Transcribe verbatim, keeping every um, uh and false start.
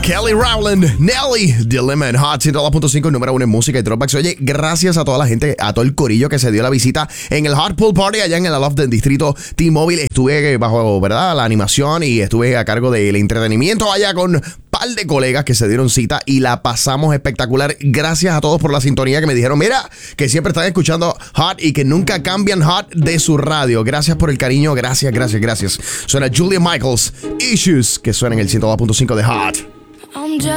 Kelly Rowland, Nelly, Dilemma en Hot ciento dos punto cinco, número uno en música y throwbacks. Oye, gracias a toda la gente, a todo el corillo que se dio la visita en el Hot Pool Party allá en el Aloft del distrito T-Mobile. Estuve bajo, ¿verdad?, la animación y estuve a cargo del entretenimiento allá con un par de colegas que se dieron cita y la pasamos espectacular. Gracias a todos por la sintonía que me dijeron, mira, que siempre están escuchando Hot y que nunca cambian Hot de su radio. Gracias por el cariño, gracias, gracias, gracias. Suena Julia Michaels, Issues, que suena en el ciento dos punto cinco de Hot.